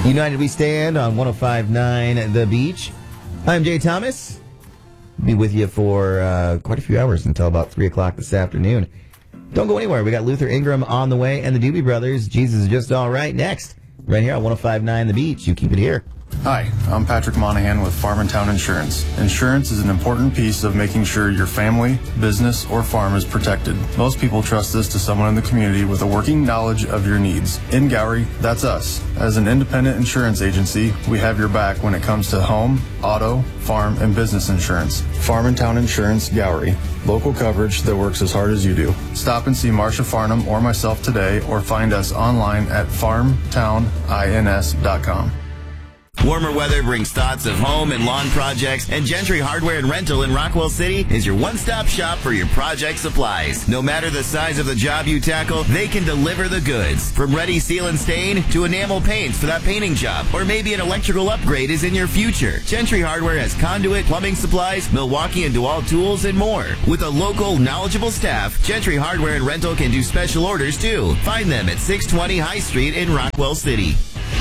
United we stand on 105.9 The Beach. I'm Jay Thomas. Be with you for quite a few hours until about 3 o'clock this afternoon. Don't go anywhere. We got Luther Ingram on the way and the Doobie Brothers. Jesus is Just All Right next. Right here on 105.9 The Beach. You keep it here. Hi, I'm Patrick Monahan with Farm and Town Insurance. Insurance is an important piece of making sure your family, business, or farm is protected. Most people trust this to someone in the community with a working knowledge of your needs. In Gowrie, that's us. As an independent insurance agency, we have your back when it comes to home, auto, farm, and business insurance. Farm and Town Insurance, Gowrie. Local coverage that works as hard as you do. Stop and see Marcia Farnham or myself today, or find us online at farmtownins.com. Warmer weather brings thoughts of home and lawn projects, and Gentry Hardware and Rental in Rockwell City is your one-stop shop for your project supplies. No matter the size of the job you tackle, they can deliver the goods. From ready seal and stain to enamel paints for that painting job, or maybe an electrical upgrade is in your future. Gentry Hardware has conduit, plumbing supplies, Milwaukee and DeWalt tools, and more. With a local, knowledgeable staff, Gentry Hardware and Rental can do special orders too. Find them at 620 High Street in Rockwell City.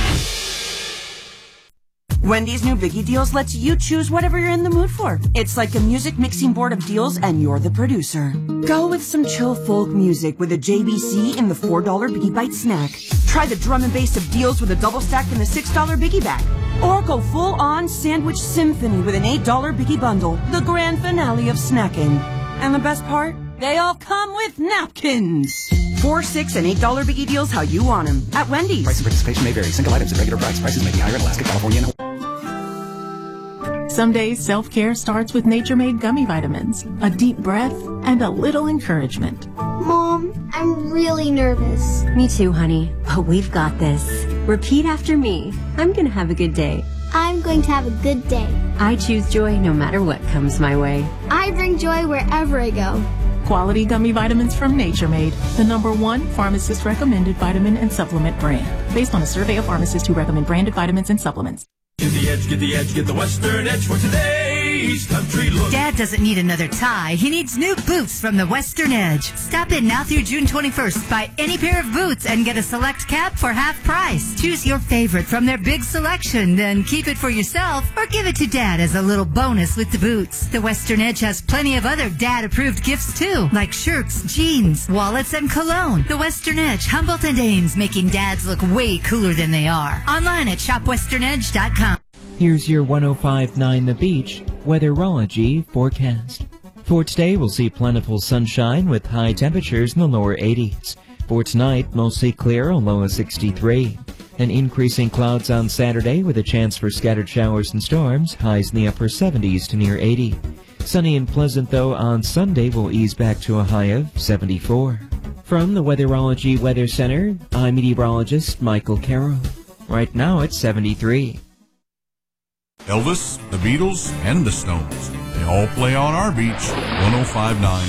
Wendy's new Biggie Deals lets you choose whatever you're in the mood for. It's like a music mixing board of deals, and you're the producer. Go with some chill folk music with a JBC in the $4 Biggie Bite snack. Try the drum and bass of deals with a double stack in the $6 Biggie bag. Or go full-on sandwich symphony with an $8 Biggie bundle, the grand finale of snacking. And the best part? They all come with napkins. $4, $6, and $8 Biggie Deals how you want them at Wendy's. Price and participation may vary. Single items at regular price. Prices may be higher in Alaska, California, and Some days self-care starts with Nature-Made gummy vitamins, a deep breath, and a little encouragement. Mom, I'm really nervous. Me too, honey. But we've got this. Repeat after me. I'm going to have a good day. I'm going to have a good day. I choose joy no matter what comes my way. I bring joy wherever I go. Quality gummy vitamins from Nature Made, the #1 pharmacist-recommended vitamin and supplement brand, based on a survey of pharmacists who recommend branded vitamins and supplements. Get the edge, get the edge, get the Western Edge for today's country look. Dad doesn't need another tie. He needs new boots from the Western Edge. Stop in now through June 21st. Buy any pair of boots and get a select cap for half price. Choose your favorite from their big selection, then keep it for yourself or give it to Dad as a little bonus with the boots. The Western Edge has plenty of other Dad-approved gifts too, like shirts, jeans, wallets, and cologne. The Western Edge, Humboldt and Ames, making dads look way cooler than they are. Online at shopwesternedge.com. Here's your 105.9 The Beach weatherology forecast. For today, we'll see plentiful sunshine with high temperatures in the lower 80s. For tonight, mostly clear, a low of 63. And increasing clouds on Saturday with a chance for scattered showers and storms, highs in the upper 70s to near 80. Sunny and pleasant, though, on Sunday will ease back to a high of 74. From the Weatherology Weather Center, I'm meteorologist Michael Carroll. Right now, it's 73. Elvis, the Beatles, and the Stones. They all play on our beach, 105.9